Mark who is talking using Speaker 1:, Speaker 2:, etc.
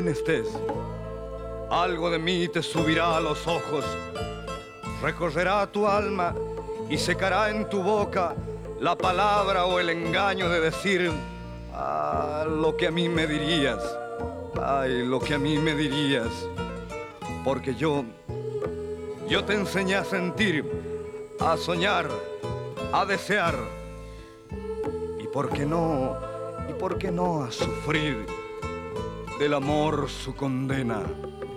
Speaker 1: quien estés, algo de mí te subirá a los ojos, recorrerá tu alma y secará en tu boca la palabra o el engaño de decir lo que a mí me dirías, ay, lo que a mí me dirías, porque yo te enseñé a sentir, a soñar, a desear, y por qué no a sufrir del amor su condena.